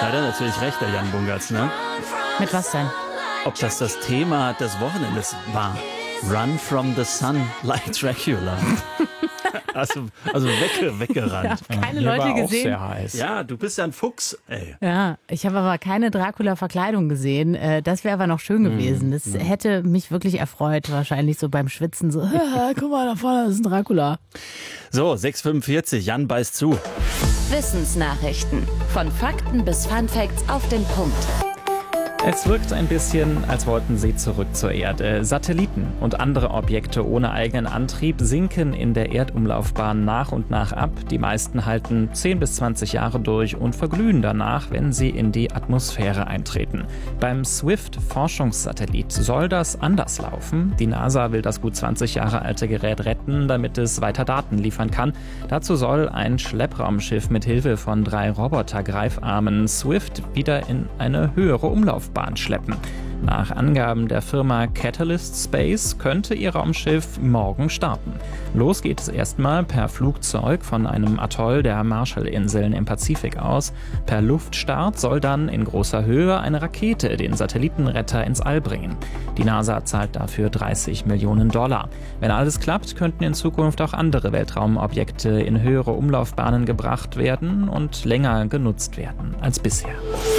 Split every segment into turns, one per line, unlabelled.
hat er natürlich recht, der Jan Bungertz, ne?
Mit was denn?
Ob das Thema des Wochenendes war. Run from the sun like Dracula. also weggerannt.
Ja, keine
Hier
Leute
war auch
gesehen.
sehr heiß.
Ja, du bist ja ein Fuchs, ey.
Ja, ich habe aber keine Dracula-Verkleidung gesehen. Das wäre aber noch schön gewesen. Das hätte mich wirklich erfreut, wahrscheinlich so beim Schwitzen. So, guck mal, da vorne ist ein Dracula.
So, 6:45, Jan beißt zu.
Wissensnachrichten. Von Fakten bis Funfacts auf den Punkt.
Es wirkt ein bisschen, als wollten sie zurück zur Erde. Satelliten und andere Objekte ohne eigenen Antrieb sinken in der Erdumlaufbahn nach und nach ab. Die meisten halten 10 bis 20 Jahre durch und verglühen danach, wenn sie in die Atmosphäre eintreten. Beim Swift-Forschungssatellit soll das anders laufen. Die NASA will das gut 20 Jahre alte Gerät retten, damit es weiter Daten liefern kann. Dazu soll ein Schleppraumschiff mit Hilfe von 3 Robotergreifarmen Swift wieder in eine höhere Umlaufbahn schleppen. Nach Angaben der Firma Catalyst Space könnte ihr Raumschiff morgen starten. Los geht es erstmal per Flugzeug von einem Atoll der Marshallinseln im Pazifik aus. Per Luftstart soll dann in großer Höhe eine Rakete den Satellitenretter ins All bringen. Die NASA zahlt dafür $30 Millionen. Wenn alles klappt, könnten in Zukunft auch andere Weltraumobjekte in höhere Umlaufbahnen gebracht werden und länger genutzt werden als bisher.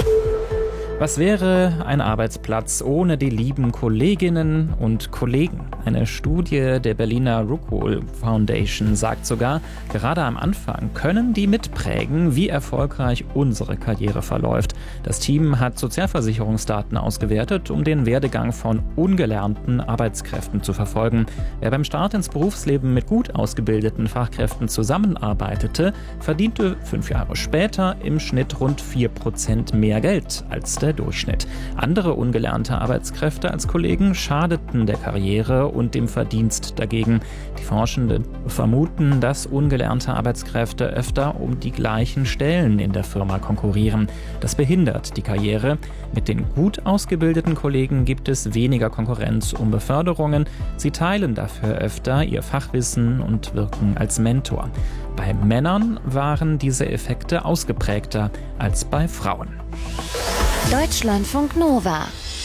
Was wäre ein Arbeitsplatz ohne die lieben Kolleginnen und Kollegen? Eine Studie der Berliner Rockwool Foundation sagt sogar, gerade am Anfang können die mitprägen, wie erfolgreich unsere Karriere verläuft. Das Team hat Sozialversicherungsdaten ausgewertet, um den Werdegang von ungelernten Arbeitskräften zu verfolgen. Wer beim Start ins Berufsleben mit gut ausgebildeten Fachkräften zusammenarbeitete, verdiente 5 Jahre später im Schnitt rund 4% mehr Geld als der Durchschnitt. Andere ungelernte Arbeitskräfte als Kollegen schadeten der Karriere und dem Verdienst dagegen. Die Forschenden vermuten, dass ungelernte Arbeitskräfte öfter um die gleichen Stellen in der Firma konkurrieren. Das behindert die Karriere. Mit den gut ausgebildeten Kollegen gibt es weniger Konkurrenz um Beförderungen. Sie teilen dafür öfter ihr Fachwissen und wirken als Mentor. Bei Männern waren diese Effekte ausgeprägter als bei Frauen.
Deutschlandfunk Nova.